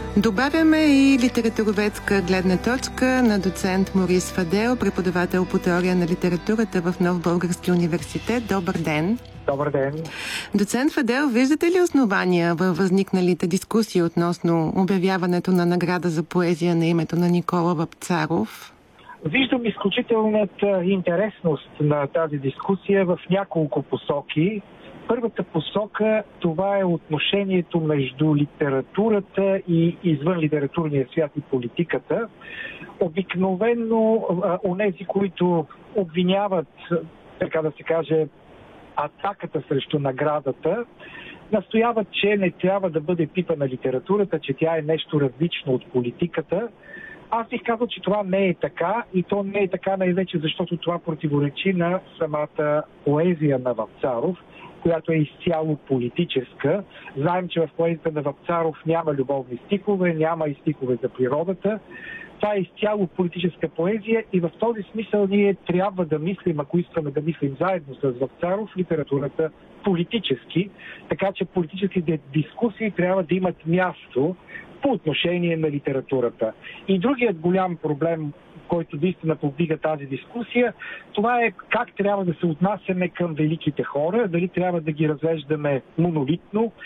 Добавяме и литературоведска гледна точка на доцент Морис Фадел, преподавател по теория на литературата в Нов български университет. Добър ден! Добър ден! Доцент Фадел, виждате ли основания във възникналите дискусии относно обявяването на награда за поезия на името на Никола Вапцаров? Виждам изключителната интересност на тази дискусия в няколко посоки. Първата посока, това е отношението между литературата и извън литературния свят и политиката. Обикновено онези, които обвиняват, така да се каже, атаката срещу наградата, настояват, че не трябва да бъде пипана литературата, че тя е нещо различно от политиката. Аз бих казал, че това не е така и то не е така най-вече, защото това противоречи на самата поезия на Вапцаров, която е изцяло политическа. Знаем, че в поезията на Вапцаров няма любовни стихове, няма и стихове за природата. Това е изцяло политическа поезия и в този смисъл ние трябва да мислим, ако искаме да мислим заедно с Вапцаров, литературата политически, така че политическите дискусии трябва да имат място по отношение на литературата. И другият голям проблем, който наистина повдига тази дискусия, това е как трябва да се отнасяме към великите хора, дали трябва да ги разглеждаме монолитно